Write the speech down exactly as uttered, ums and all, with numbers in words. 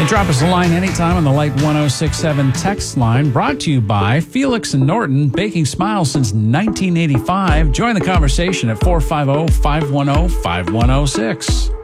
And drop us a line anytime on the Light one oh six seven text line, brought to you by Felix and Norton, baking smiles since nineteen eighty-five. Join the conversation at four five zero, five one zero, five one zero six.